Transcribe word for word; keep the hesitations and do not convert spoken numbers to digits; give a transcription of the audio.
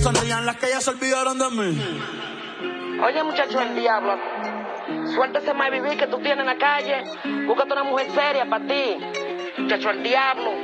sonrían las que ya se olvidaron de mí. Oye, muchacho, el diablo, suéltese más vivir que tú tienes en la calle. Búscate una mujer seria para ti. Muchacho, el diablo.